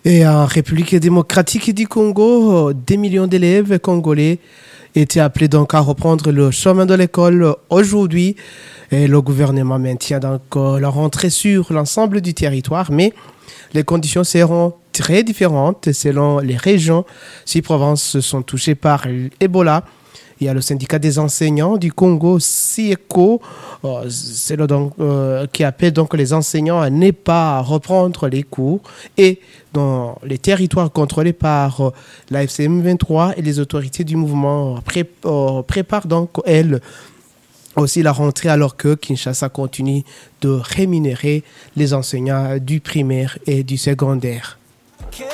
Et en République démocratique du Congo, des millions d'élèves congolais étaient appelés donc à reprendre le chemin de l'école aujourd'hui. Et le gouvernement maintient donc la rentrée sur l'ensemble du territoire, mais les conditions seront très différentes selon les régions. Si provinces sont touchées par l'Ebola, il y a le syndicat des enseignants du Congo, SIECO, qui appelle donc les enseignants à ne pas reprendre les cours. Et dans les territoires contrôlés par la FCM 23 et les autorités du mouvement préparent donc, elles, aussi la rentrée, alors que Kinshasa continue de rémunérer les enseignants du primaire et du secondaire.